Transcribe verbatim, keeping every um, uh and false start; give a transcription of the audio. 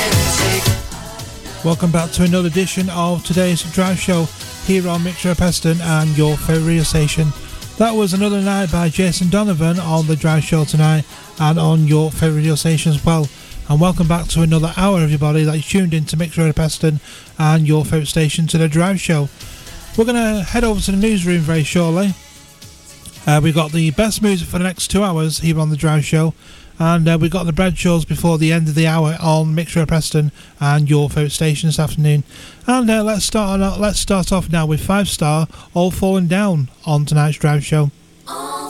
Welcome back to another edition of today's Drive Show here on Mixer Peston and your favourite radio station. That was Another Night by Jason Donovan on the Drive Show tonight and on your favourite radio station as well. And welcome back to another hour, everybody, that you tuned in to Mixer Peston and your favourite station to the Drive Show. We're going to head over to the newsroom very shortly. Uh, we've got the best music for the next two hours here on the Drive Show. And uh, we've got the bread shows before the end of the hour on Mixer Preston and your favourite station this afternoon. And uh, let's start on, let's start off now with Five Star, All Falling Down on tonight's Drive Show. Oh.